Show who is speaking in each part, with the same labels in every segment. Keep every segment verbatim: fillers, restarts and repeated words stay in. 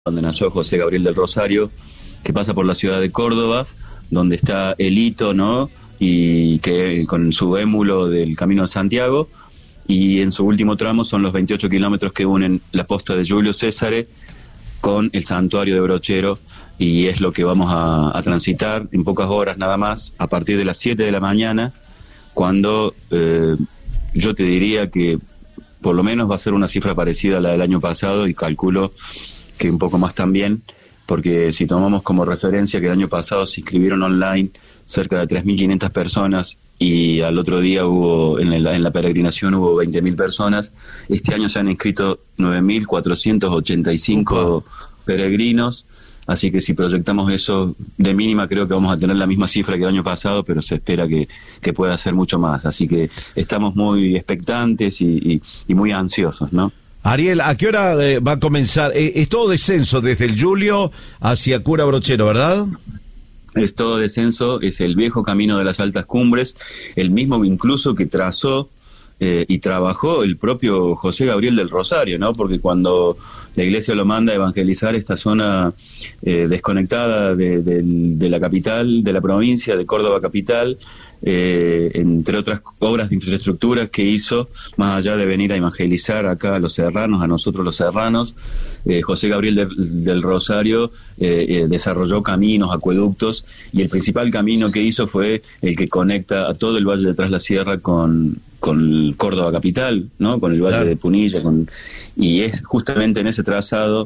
Speaker 1: donde nació José Gabriel del Rosario, que pasa por la ciudad de Córdoba, donde está el hito, ¿no? Y que con su émulo del Camino de Santiago, y en su último tramo son los veintiocho kilómetros que unen la posta de Julio César con el santuario de Brochero, y es lo que vamos a, a transitar en pocas horas nada más, a partir de las siete de la mañana, cuando eh, yo te diría que por lo menos va a ser una cifra parecida a la del año pasado, y calculo que un poco más también, porque si tomamos como referencia que el año pasado se inscribieron online cerca de tres mil quinientas personas y al otro día hubo en la, en la peregrinación hubo veinte mil personas, este año se han inscrito nueve mil cuatrocientos ochenta y cinco peregrinos, así que si proyectamos eso de mínima creo que vamos a tener la misma cifra que el año pasado, pero se espera que, que pueda ser mucho más, así que estamos muy expectantes y, y, y muy ansiosos, ¿no?
Speaker 2: Ariel, ¿a qué hora eh, va a comenzar? Eh, es todo descenso desde el Julio hacia Cura Brochero, ¿verdad?
Speaker 1: Es todo descenso, es el viejo camino de las altas cumbres, el mismo incluso que trazó eh, y trabajó el propio José Gabriel del Rosario, ¿no? Porque cuando la iglesia lo manda a evangelizar esta zona eh, desconectada de, de, de la capital, de la provincia de Córdoba capital, Eh, entre otras obras de infraestructura que hizo, más allá de venir a evangelizar acá a los serranos, a nosotros los serranos, eh, José Gabriel de, del Rosario eh, eh, desarrolló caminos, acueductos, y el principal camino que hizo fue el que conecta a todo el Valle de Tras la Sierra con, con Córdoba capital, ¿no? Con el Valle claro. de Punilla, con, y es justamente en ese trazado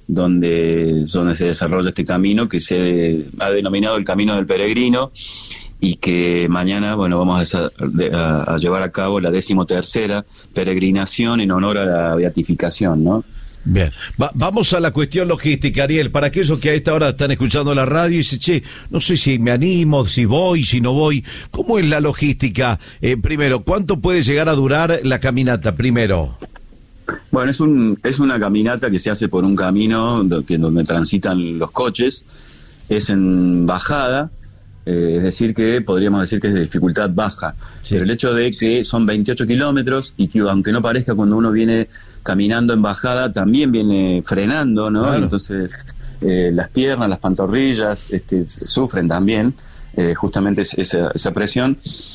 Speaker 1: donde, donde se desarrolla este camino que se ha denominado el Camino del Peregrino, y que mañana, bueno, vamos a, a, a llevar a cabo la decimotercera peregrinación en honor a la beatificación, ¿no?
Speaker 2: Bien, Va, vamos a la cuestión logística, Ariel, para aquellos que a esta hora están escuchando la radio y dicen, che, no sé si me animo, si voy, si no voy, ¿cómo es la logística? Eh, primero, ¿cuánto puede llegar a durar la caminata, primero?
Speaker 1: Bueno, es un es una caminata que se hace por un camino que, donde transitan los coches, es en bajada, Eh, es decir que podríamos decir que es de dificultad baja, sí. Pero el hecho de que son veintiocho kilómetros y que aunque no parezca, cuando uno viene caminando en bajada también viene frenando, ¿no? Claro. Entonces eh, las piernas, las pantorrillas este, sufren también eh, justamente esa, esa presión,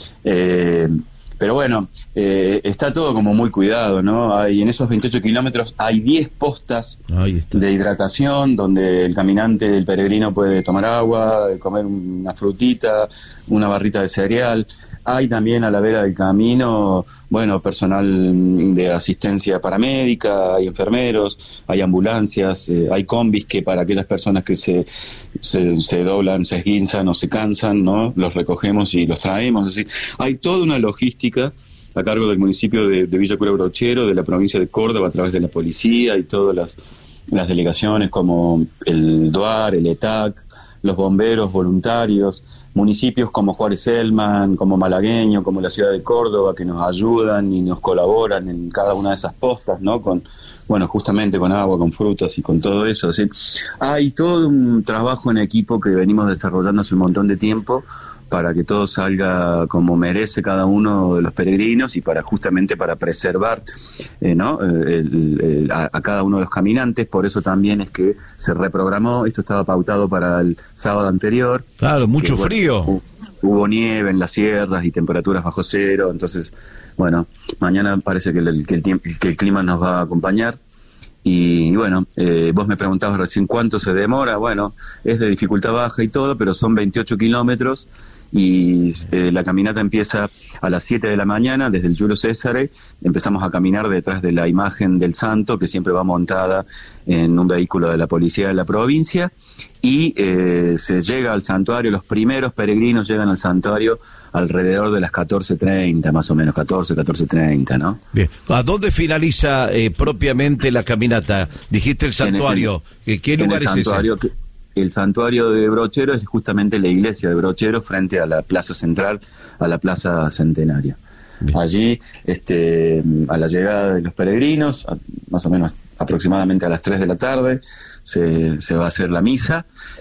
Speaker 1: eh, pero bueno, eh, está todo como muy cuidado, ¿no? Hay, en esos veintiocho kilómetros hay diez postas de hidratación donde el caminante, el peregrino puede tomar agua, comer una frutita, una barrita de cereal. Hay también a la vera del camino, bueno, personal de asistencia paramédica, hay enfermeros, hay ambulancias, eh, hay combis que para aquellas personas que se, se, se doblan, se esguinzan o se cansan, ¿no? Los recogemos y los traemos, así. Hay toda una logística a cargo del municipio de, de Villa Cura Brochero, de la provincia de Córdoba, a través de la policía y todas las, las delegaciones como el DUAR, el ETAC, los bomberos voluntarios, municipios como Juárez Elman, como Malagueño, como la ciudad de Córdoba, que nos ayudan y nos colaboran en cada una de esas postas, ¿no? Con, bueno, justamente con agua, con frutas y con todo eso, ¿sí? Hay todo un trabajo en equipo que venimos desarrollando hace un montón de tiempo para que todo salga como merece cada uno de los peregrinos y para justamente para preservar eh, ¿no? el, el, a, a cada uno de los caminantes. Por eso también es que se reprogramó, esto estaba pautado para el sábado anterior.
Speaker 2: Claro, mucho
Speaker 1: que,
Speaker 2: frío.
Speaker 1: Bueno, hubo nieve en las sierras y temperaturas bajo cero, entonces, bueno, mañana parece que el, que el, tiempo, que el clima nos va a acompañar. Y, y bueno, eh, vos me preguntabas recién cuánto se demora. Bueno, es de dificultad baja y todo, pero son veintiocho kilómetros y eh, la caminata empieza a las siete de la mañana desde el Julio César. Empezamos a caminar detrás de la imagen del santo, que siempre va montada en un vehículo de la policía de la provincia, y eh, se llega al santuario. Los primeros peregrinos llegan al santuario alrededor de las catorce treinta, más o menos, catorce, catorce treinta, ¿no?
Speaker 2: Bien. ¿A dónde finaliza eh, propiamente la caminata? Dijiste el santuario.
Speaker 1: El,
Speaker 2: ¿Qué lugar es ese?
Speaker 1: Que, el santuario de Brochero es justamente la iglesia de Brochero frente a la plaza central, a la plaza centenaria. Bien. Allí, este, a la llegada de los peregrinos, a, más o menos aproximadamente a las tres de la tarde, se, se va a hacer la misa.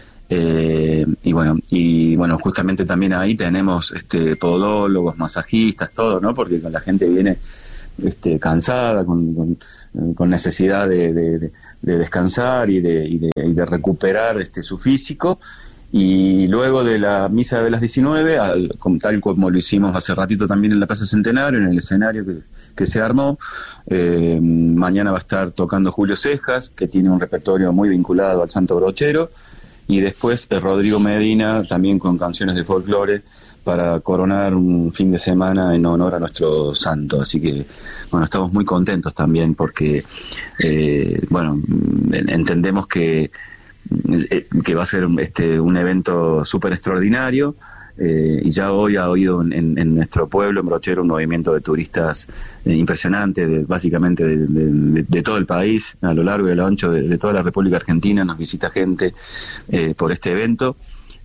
Speaker 1: Eh, y bueno, y bueno, justamente también ahí tenemos este podólogos, masajistas, todo, ¿no? Porque la gente viene este, cansada, con, con, con necesidad de, de, de descansar y de, y de, y de recuperar este, su físico. Y luego de la misa de las diecinueve, al, tal como lo hicimos hace ratito también en la Plaza Centenario, en el escenario que, que se armó, eh, mañana va a estar tocando Julio Cejas, que tiene un repertorio muy vinculado al Santo Brochero, y después eh, Rodrigo Medina, también con canciones de folclore, para coronar un fin de semana en honor a nuestro santo. Así que, bueno, estamos muy contentos también porque, eh, bueno, entendemos que que va a ser este un evento súper extraordinario, eh, y ya hoy ha habido en, en nuestro pueblo, en Brochero, un movimiento de turistas eh, impresionante, de, básicamente de, de, de todo el país, a lo largo y a lo ancho de, de toda la República Argentina, nos visita gente eh, por este evento,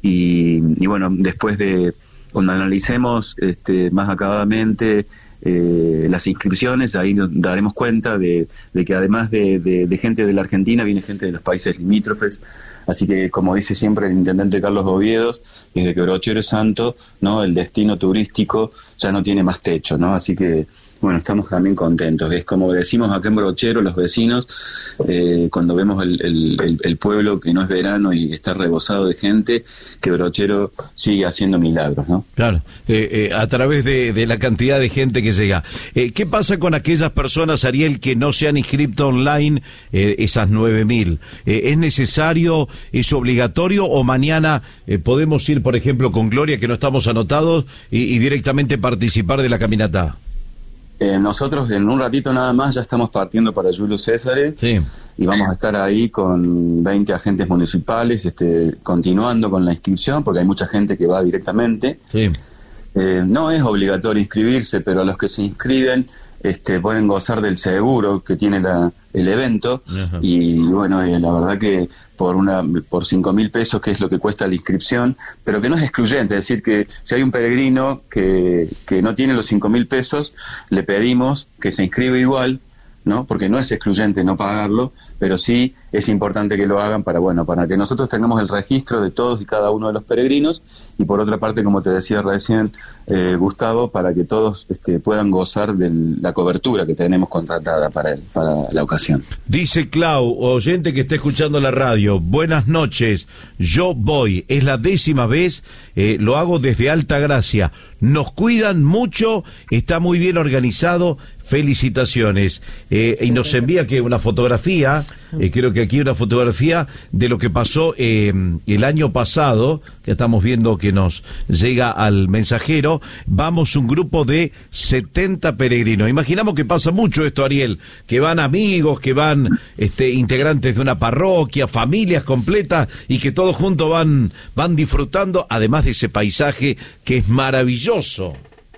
Speaker 1: y, y bueno, después de, cuando analicemos este, más acabadamente Eh, las inscripciones, ahí nos daremos cuenta de, de que además de, de, de gente de la Argentina, viene gente de los países limítrofes, así que, como dice siempre el intendente Carlos Oviedos, desde que Brochero es santo, ¿no?, el destino turístico ya no tiene más techo, ¿no? Así que, bueno, estamos también contentos. Es como decimos acá en Brochero, los vecinos, eh, cuando vemos el, el, el, el pueblo que no es verano y está rebosado de gente, que Brochero sigue haciendo milagros, ¿no?
Speaker 2: Claro, eh, eh, a través de, de la cantidad de gente que llega. Eh, ¿Qué pasa con aquellas personas, Ariel, que no se han inscrito online, eh, esas nueve mil? Eh, ¿Es necesario, es obligatorio, o mañana eh, podemos ir, por ejemplo, con Gloria, que no estamos anotados, y, y directamente participar de la caminata?
Speaker 1: Eh, nosotros en un ratito nada más ya estamos partiendo para Julio César,
Speaker 2: sí,
Speaker 1: y vamos a estar ahí con veinte agentes municipales, este, continuando con la inscripción, porque hay mucha gente que va directamente.
Speaker 2: Sí.
Speaker 1: Eh, no es obligatorio inscribirse, pero los que se inscriben este, pueden gozar del seguro que tiene la, el evento. Ajá. Y bueno, eh, la verdad que por una por cinco mil pesos, que es lo que cuesta la inscripción, pero que no es excluyente, es decir, que si hay un peregrino que, que no tiene los cinco mil pesos, le pedimos que se inscriba igual, ¿no? Porque no es excluyente no pagarlo, pero sí es importante que lo hagan para, bueno, para que nosotros tengamos el registro de todos y cada uno de los peregrinos, y por otra parte, como te decía recién, eh, Gustavo, para que todos este, puedan gozar de la cobertura que tenemos contratada para, el, para la ocasión.
Speaker 2: Dice Clau, oyente que está escuchando la radio: buenas noches, yo voy, es la décima vez, eh, lo hago desde Altagracia, nos cuidan mucho, está muy bien organizado, felicitaciones. Eh, y nos envía que una fotografía, eh, creo que aquí una fotografía de lo que pasó eh, el año pasado, que estamos viendo que nos llega al mensajero. Vamos un grupo de setenta peregrinos. Imaginamos que pasa mucho esto, Ariel, que van amigos, que van este, integrantes de una parroquia, familias completas, y que todos juntos van, van disfrutando, además de ese paisaje que es maravilloso.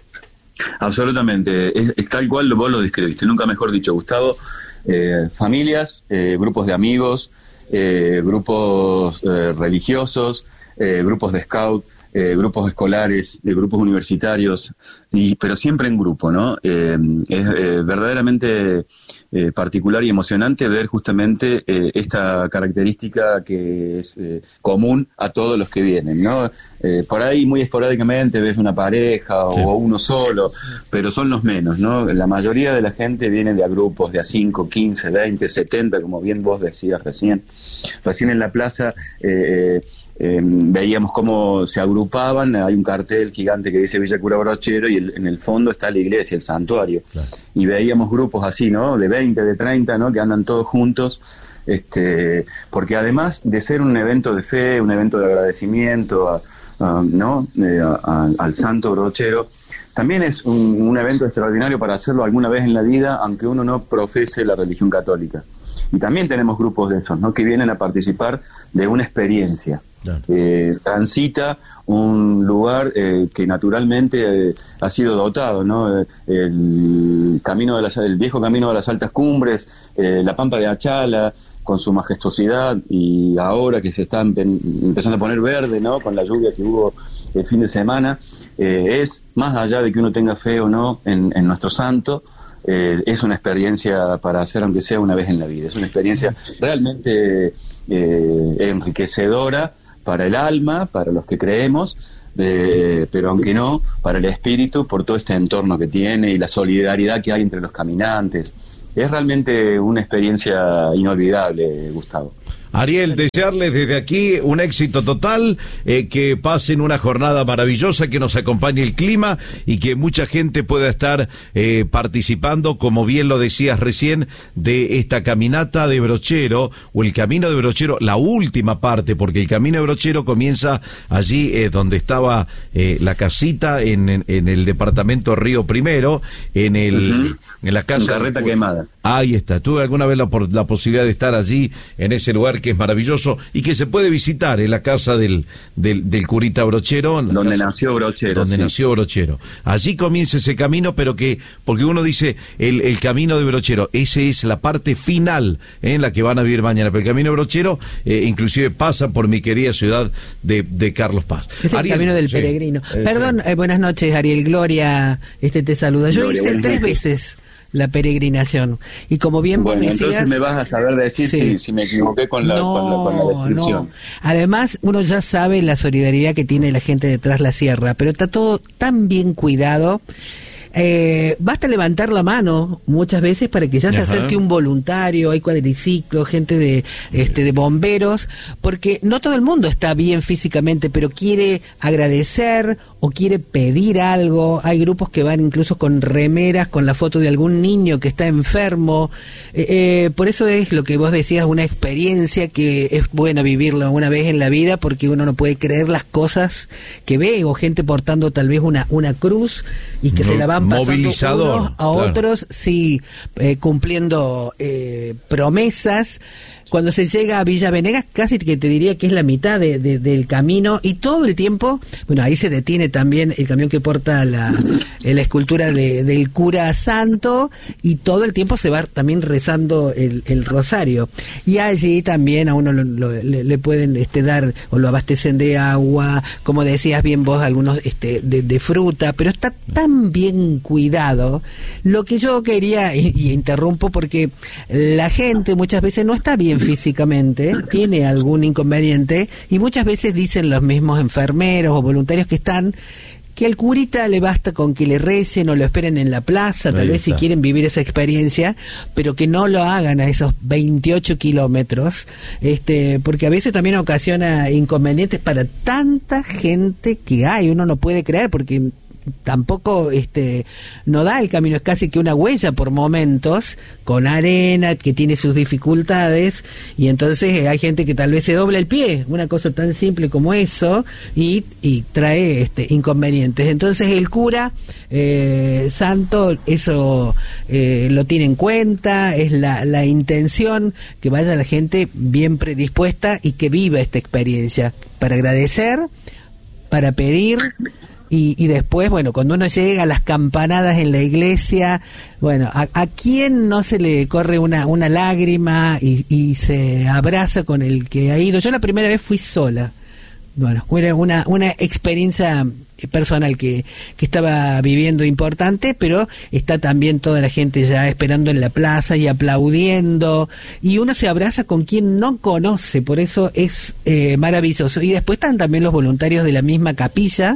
Speaker 1: Absolutamente, es, es tal cual vos lo describiste, nunca mejor dicho, Gustavo. Eh, familias, eh, grupos de amigos, eh, grupos eh, religiosos, eh, grupos de scout, eh, grupos escolares, eh, grupos universitarios, y pero siempre en grupo, ¿no? Eh, es eh, verdaderamente eh, particular y emocionante ver justamente eh, esta característica que es eh, común a todos los que vienen, ¿no? Eh, por ahí muy esporádicamente ves una pareja o, sí, o uno solo, pero son los menos, ¿no? La mayoría de la gente viene de a grupos, de a cinco, quince, veinte, setenta, como bien vos decías recién. Recién en la plaza eh, eh, veíamos cómo se agrupaban, hay un cartel gigante que dice Villa Cura Brochero, y el, en el fondo está la iglesia, el santuario, claro, y veíamos grupos así, ¿no? De veinte, de treinta, ¿no? Que andan todos juntos, este, porque además de ser un evento de fe, un evento de agradecimiento a, a, ¿no? Eh, a, a, al Santo Brochero, también es un, un evento extraordinario para hacerlo alguna vez en la vida, aunque uno no profese la religión católica. Y también tenemos grupos de esos, ¿no? Que vienen a participar de una experiencia. Claro. Eh, transita un lugar eh, que naturalmente eh, ha sido dotado, ¿no? Eh, el camino de las, el viejo camino de las altas cumbres, eh, la Pampa de Achala, con su majestuosidad, y ahora que se está empe- empezando a poner verde, ¿no? Con la lluvia que hubo el fin de semana, eh, es más allá de que uno tenga fe o no en, en nuestro santo. Eh, es una experiencia para hacer, aunque sea una vez en la vida. Es una experiencia realmente eh, enriquecedora para el alma, para los que creemos, de, pero aunque no, para el espíritu, por todo este entorno que tiene y la solidaridad que hay entre los caminantes. Es realmente una experiencia inolvidable, Gustavo.
Speaker 2: Ariel, desearles desde aquí un éxito total, eh, que pasen una jornada maravillosa, que nos acompañe el clima y que mucha gente pueda estar eh, participando, como bien lo decías recién, de esta caminata de Brochero, o el Camino de Brochero, la última parte, porque el Camino de Brochero comienza allí eh, donde estaba eh, la casita, en, en, en el departamento Río Primero, en el uh-huh. en la casa...
Speaker 1: En Carreta Quemada.
Speaker 2: Ahí está, tuve alguna vez la, la posibilidad de estar allí, en ese lugar que es maravilloso y que se puede visitar, en la casa del, del, del curita Brochero.
Speaker 1: Donde
Speaker 2: casa,
Speaker 1: nació Brochero.
Speaker 2: Donde
Speaker 1: sí.
Speaker 2: nació Brochero. Allí comienza ese camino, pero que, porque uno dice, el, el camino de Brochero, esa es la parte final en la que van a vivir mañana, pero el camino de Brochero eh, inclusive pasa por mi querida ciudad de, de Carlos Paz.
Speaker 3: Este es el camino del sí, peregrino. Eh, Perdón, eh, buenas noches, Ariel. Gloria, este te saluda. Yo Gloria, hice tres noches. veces la peregrinación, y como bien
Speaker 1: bueno,
Speaker 3: vos decías...
Speaker 1: entonces me vas a saber decir sí. si, si me equivoqué con la, no, con la, con la descripción.
Speaker 3: No. Además, uno ya sabe la solidaridad que tiene la gente detrás de la sierra, pero está todo tan bien cuidado. Eh, basta levantar la mano muchas veces para que ya se Ajá. acerque un voluntario, hay cuadriciclos, gente de este de bomberos, porque no todo el mundo está bien físicamente, pero quiere agradecer o quiere pedir algo. Hay grupos que van incluso con remeras con la foto de algún niño que está enfermo. Eh, eh, por eso es lo que vos decías, una experiencia que es buena vivirlo una vez en la vida, porque uno no puede creer las cosas que ve, o gente portando tal vez una, una cruz y que no. se la van
Speaker 2: Movilizador,
Speaker 3: unos a otros, claro. sí, eh, cumpliendo eh, promesas. Cuando se llega a Villa Venegas, casi que te diría que es la mitad de, de, del camino, y todo el tiempo, bueno, ahí se detiene también el camión que porta la, la escultura de, del cura santo, y todo el tiempo se va también rezando el, el rosario. Y allí también a uno lo, lo, le, le pueden este, dar, o lo abastecen de agua, como decías bien vos, algunos este, de, de fruta, pero está tan bien cuidado. Lo que yo quería, y, y interrumpo porque la gente muchas veces no está bien físicamente, tiene algún inconveniente, y muchas veces dicen los mismos enfermeros o voluntarios que están, que al curita le basta con que le recen o lo esperen en la plaza, tal Ahí vez está. Si quieren vivir esa experiencia, pero que no lo hagan a esos veintiocho kilómetros, este, porque a veces también ocasiona inconvenientes para tanta gente que hay. Uno no puede creer, porque tampoco este no da el camino, es casi que una huella por momentos, con arena que tiene sus dificultades, y entonces eh, hay gente que tal vez se dobla el pie, una cosa tan simple como eso, y, y trae este inconvenientes. Entonces el cura eh, santo eso eh, lo tiene en cuenta, es la, la intención que vaya la gente bien predispuesta y que viva esta experiencia para agradecer, para pedir. Y, y después, bueno, cuando uno llega a las campanadas en la iglesia, bueno, ¿a, a quién no se le corre una, una lágrima y, y se abraza con el que ha ido? Yo la primera vez fui sola. Bueno, era una, una experiencia personal que, que estaba viviendo importante, pero está también toda la gente ya esperando en la plaza y aplaudiendo, y uno se abraza con quien no conoce, por eso es eh, maravilloso. Y después están también los voluntarios de la misma capilla,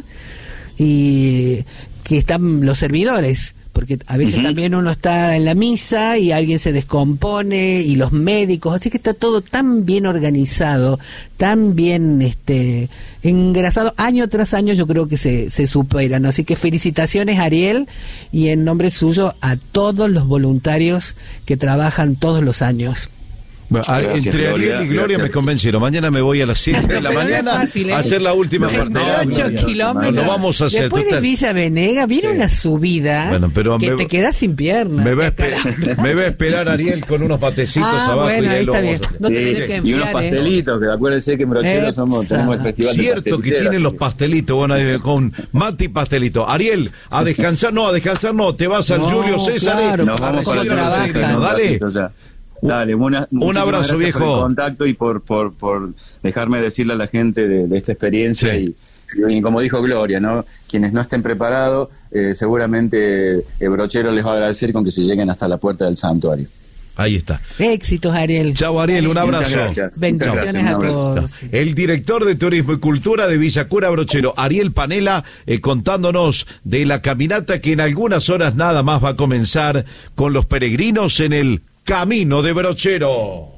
Speaker 3: y que están los servidores, porque a veces uh-huh. también uno está en la misa y alguien se descompone, y los médicos, así que está todo tan bien organizado, tan bien este engrasado, año tras año yo creo que se, se superan. Así que felicitaciones, Ariel, y en nombre suyo a todos los voluntarios que trabajan todos los años.
Speaker 2: Bueno, gracias, entre Ariel Gloria, y Gloria gracias. Me convencieron. Mañana me voy a las siete de la mañana no fácil, ¿eh? a hacer la última parte.
Speaker 3: veintiocho kilómetros.
Speaker 2: Lo vamos a hacer.
Speaker 3: Después total. de Villa Venegas viene sí. una subida bueno, pero que me, te quedas sin piernas.
Speaker 2: Me va, a esperar, me va a esperar Ariel con unos patecitos
Speaker 3: ah,
Speaker 2: abajo.
Speaker 3: Bueno,
Speaker 2: y
Speaker 3: ahí está bien. No
Speaker 1: sí, sí. Y unos pastelitos, que acuérdense que en Brochero somos, tenemos el festival de
Speaker 2: Cierto que tienen los pastelitos, bueno, con Mati pastelito. Ariel, a descansar, no, a descansar no, te vas al Julio César.
Speaker 3: Claro, nos vamos a trabajar.
Speaker 2: Dale.
Speaker 1: Dale, una,
Speaker 2: un abrazo, viejo.
Speaker 1: Por el contacto y por, por, por dejarme decirle a la gente de, de esta experiencia. Sí. Y, y como dijo Gloria, ¿no? Quienes no estén preparados, eh, seguramente el Brochero les va a agradecer con que se lleguen hasta la puerta del santuario.
Speaker 2: Ahí está.
Speaker 3: Éxitos, Ariel.
Speaker 2: Chao, Ariel, un abrazo.
Speaker 1: Muchas gracias.
Speaker 3: Bendiciones
Speaker 1: Muchas gracias,
Speaker 3: a
Speaker 1: un abrazo.
Speaker 3: todos.
Speaker 2: El director de Turismo y Cultura de Villa Cura Brochero, Ariel Panela, eh, contándonos de la caminata que en algunas horas nada más va a comenzar con los peregrinos en el Camino de Brochero.